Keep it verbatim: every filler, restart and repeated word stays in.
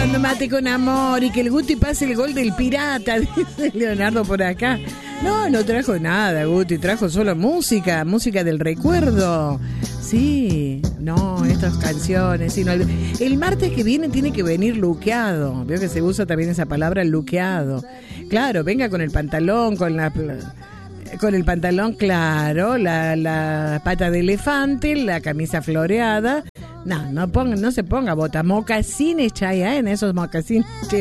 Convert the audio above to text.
Tomando mate con amor y que el Guti pase el gol del pirata, dice Leonardo por acá. No, no trajo nada, Guti, trajo solo música, música del recuerdo. Sí, no, estas canciones, sino el, el martes que viene tiene que venir luqueado. Veo que se usa también esa palabra, luqueado. Claro, venga con el pantalón, con la... Con el pantalón claro, la, la pata de elefante, la camisa floreada. No, no ponga, no se ponga bota, mocasines, Chayanne, esos mocasines.